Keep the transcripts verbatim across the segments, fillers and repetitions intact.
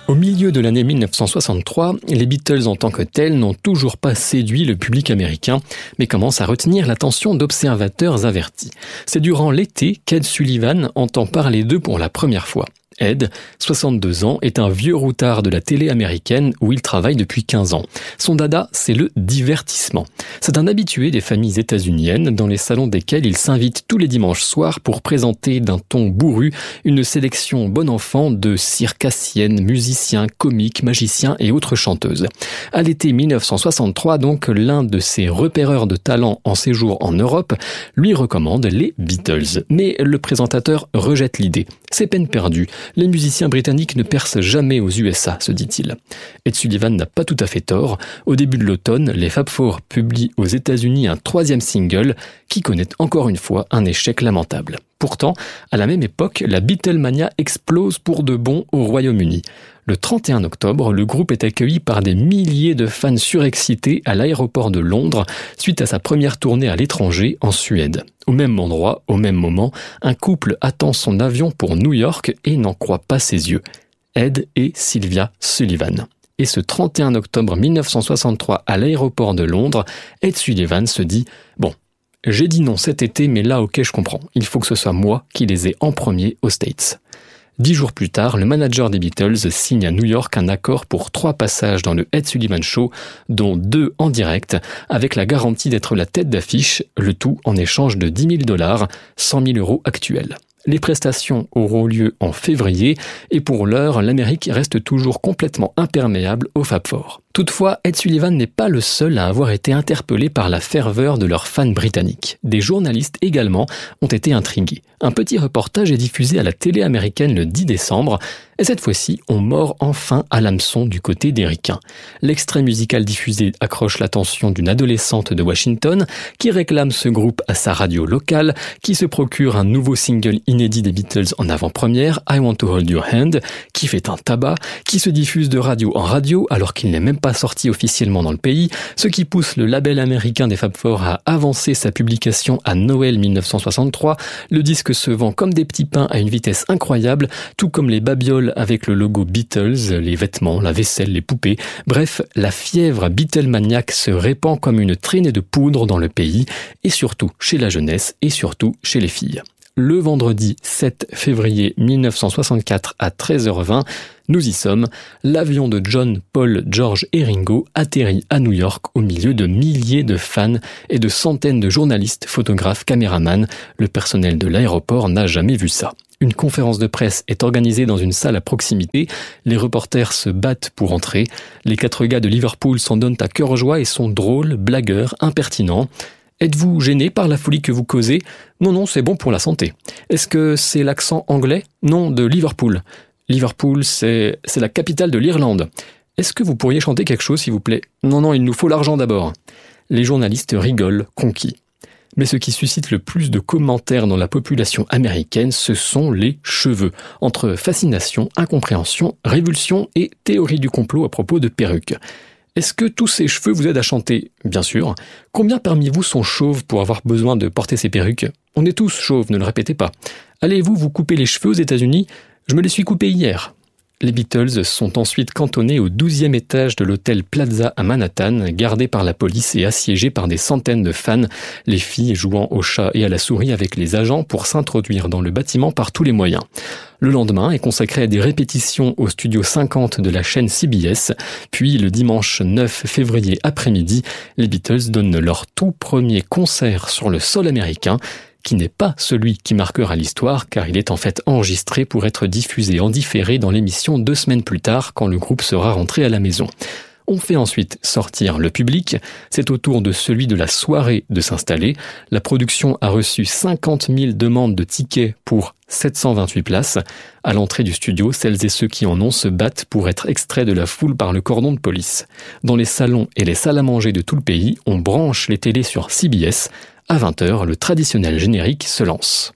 Au milieu de l'année mille neuf cent soixante-trois, les Beatles en tant que tels n'ont toujours pas séduit le public américain, mais commencent à retenir l'attention d'observateurs avertis. C'est durant l'été qu'Ed Sullivan entend parler d'eux pour la première fois. Ed, soixante-deux ans, est un vieux routard de la télé américaine où il travaille depuis quinze ans. Son dada, c'est le divertissement. C'est un habitué des familles états-uniennes dans les salons desquels il s'invite tous les dimanches soirs pour présenter d'un ton bourru une sélection bon enfant de circassiennes, musiciens, comiques, magiciens et autres chanteuses. À l'été mille neuf cent soixante-trois, donc, l'un de ses repéreurs de talent en séjour en Europe lui recommande les Beatles. Mais le présentateur rejette l'idée. C'est peine perdue. Les musiciens britanniques ne percent jamais aux U S A, se dit-il. Ed Sullivan n'a pas tout à fait tort. Au début de l'automne, les Fab Four publient aux États-Unis un troisième single qui connaît encore une fois un échec lamentable. Pourtant, à la même époque, la Beatlemania explose pour de bon au Royaume-Uni. Le trente et un octobre, le groupe est accueilli par des milliers de fans surexcités à l'aéroport de Londres suite à sa première tournée à l'étranger en Suède. Au même endroit, au même moment, un couple attend son avion pour New York et n'en croit pas ses yeux. Ed et Sylvia Sullivan. Et ce trente et un octobre mille neuf cent soixante-trois, à l'aéroport de Londres, Ed Sullivan se dit « Bon, j'ai dit non cet été, mais là, ok, je comprends. Il faut que ce soit moi qui les ai en premier aux States. » Dix jours plus tard, le manager des Beatles signe à New York un accord pour trois passages dans le Ed Sullivan Show, dont deux en direct, avec la garantie d'être la tête d'affiche, le tout en échange de dix mille dollars, cent mille euros actuels. Les prestations auront lieu en février et pour l'heure, l'Amérique reste toujours complètement imperméable au Fab Four. Toutefois, Ed Sullivan n'est pas le seul à avoir été interpellé par la ferveur de leurs fans britanniques. Des journalistes également ont été intrigués. Un petit reportage est diffusé à la télé américaine le dix décembre, et cette fois-ci, on mord enfin à l'hameçon du côté des ricains. L'extrait musical diffusé accroche l'attention d'une adolescente de Washington qui réclame ce groupe à sa radio locale, qui se procure un nouveau single inédit des Beatles en avant-première, I Want to Hold Your Hand, qui fait un tabac, qui se diffuse de radio en radio alors qu'il n'est même pas sorti officiellement dans le pays, ce qui pousse le label américain des Fab Four à avancer sa publication à Noël mille neuf cent soixante-trois. Le disque se vend comme des petits pains à une vitesse incroyable, tout comme les babioles avec le logo Beatles, les vêtements, la vaisselle, les poupées. Bref, la fièvre Beatlemaniaque se répand comme une traînée de poudre dans le pays, et surtout chez la jeunesse, et surtout chez les filles. Le vendredi sept février mille neuf cent soixante-quatre à treize heures vingt, nous y sommes, l'avion de John, Paul, George et Ringo atterrit à New York au milieu de milliers de fans et de centaines de journalistes, photographes, caméramans. Le personnel de l'aéroport n'a jamais vu ça. Une conférence de presse est organisée dans une salle à proximité. Les reporters se battent pour entrer. Les quatre gars de Liverpool s'en donnent à cœur joie et sont drôles, blagueurs, impertinents. Êtes-vous gêné par la folie que vous causez ? Non, non, c'est bon pour la santé. Est-ce que c'est l'accent anglais ? Non, de Liverpool. Liverpool, c'est, c'est la capitale de l'Irlande. Est-ce que vous pourriez chanter quelque chose, s'il vous plaît ? Non, non, il nous faut l'argent d'abord. Les journalistes rigolent, conquis. Mais ce qui suscite le plus de commentaires dans la population américaine, ce sont les cheveux. Entre fascination, incompréhension, révulsion et théorie du complot à propos de perruques. Est-ce que tous ces cheveux vous aident à chanter ? Bien sûr. Combien parmi vous sont chauves pour avoir besoin de porter ces perruques ? On est tous chauves, ne le répétez pas. Allez-vous vous couper les cheveux aux États-Unis ? Je me les suis coupés hier. Les Beatles sont ensuite cantonnés au douzième étage de l'hôtel Plaza à Manhattan, gardés par la police et assiégés par des centaines de fans, les filles jouant au chat et à la souris avec les agents pour s'introduire dans le bâtiment par tous les moyens. Le lendemain est consacré à des répétitions au studio cinquante de la chaîne C B S, puis le dimanche neuf février après-midi, les Beatles donnent leur tout premier concert sur le sol américain, qui n'est pas celui qui marquera l'histoire, car il est en fait enregistré pour être diffusé en différé dans l'émission deux semaines plus tard, quand le groupe sera rentré à la maison. On fait ensuite sortir le public. C'est au tour de celui de la soirée de s'installer. La production a reçu cinquante mille demandes de tickets pour sept cent vingt-huit places. À l'entrée du studio, celles et ceux qui en ont se battent pour être extraits de la foule par le cordon de police. Dans les salons et les salles à manger de tout le pays, on branche les télés sur C B S. À vingt heures, le traditionnel générique se lance.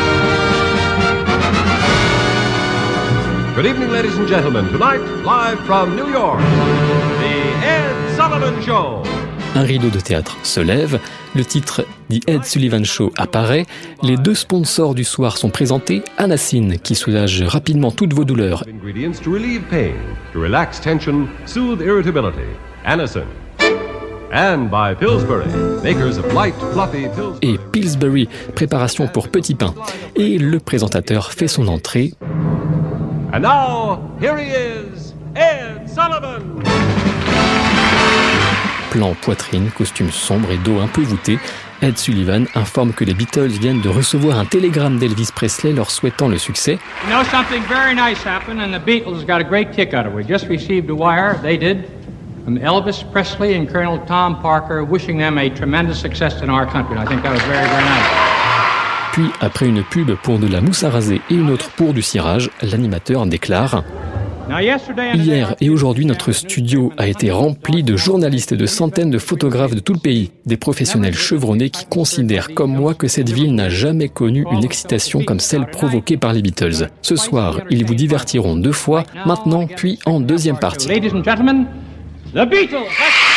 Good evening, ladies and gentlemen. Tonight, live from New York, The Ed Sullivan Show. Un rideau de théâtre se lève, le titre The Ed Sullivan Show apparaît, les deux sponsors du soir sont présentés, Anacin qui soulage rapidement toutes vos douleurs. And by Pillsbury, makers of light, fluffy Pillsbury. Et Pillsbury, préparation pour petits pains. Et le présentateur fait son entrée. And now, here he is, Ed Sullivan. Plan poitrine, costume sombre et dos un peu voûté. Ed Sullivan informe que les Beatles viennent de recevoir un télégramme d'Elvis Presley leur souhaitant le succès. You know, something very nice happened and the Beatles got a great kick out of it. We just received a wire, they did, from Elvis Presley and Colonel Tom Parker wishing them a tremendous success in our country. And I think that was very, very nice. Puis, après une pub pour de la mousse à raser et une autre pour du cirage, l'animateur déclare: Hier et aujourd'hui, notre studio a été rempli de journalistes et de centaines de photographes de tout le pays, des professionnels chevronnés qui considèrent comme moi que cette ville n'a jamais connu une excitation comme celle provoquée par les Beatles. Ce soir, ils vous divertiront deux fois, maintenant puis en deuxième partie. Ladies and gentlemen, the Beatles!